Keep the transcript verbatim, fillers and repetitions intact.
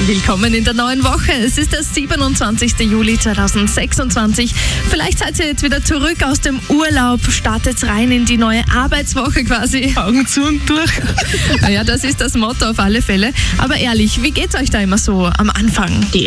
Willkommen in der neuen Woche. Es ist der siebenundzwanzigster Juli zweitausendsechsundzwanzig. Vielleicht seid ihr jetzt wieder zurück aus dem Urlaub, startet rein in die neue Arbeitswoche quasi. Augen zu und durch. Naja, das ist das Motto auf alle Fälle. Aber ehrlich, wie geht's euch da immer so am Anfang? Die